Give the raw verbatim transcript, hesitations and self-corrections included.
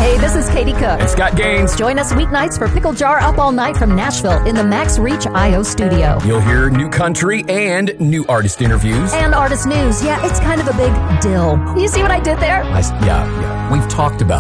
Hey, this is Katie Cook. And Scott Gaines. Join us weeknights for Pickle Jar Up All Night from Nashville in the Max Reach I O studio. You'll hear new country and new artist interviews. And artist news. Yeah, it's kind of a big dill. You see what I did there? I, yeah, yeah. We've talked about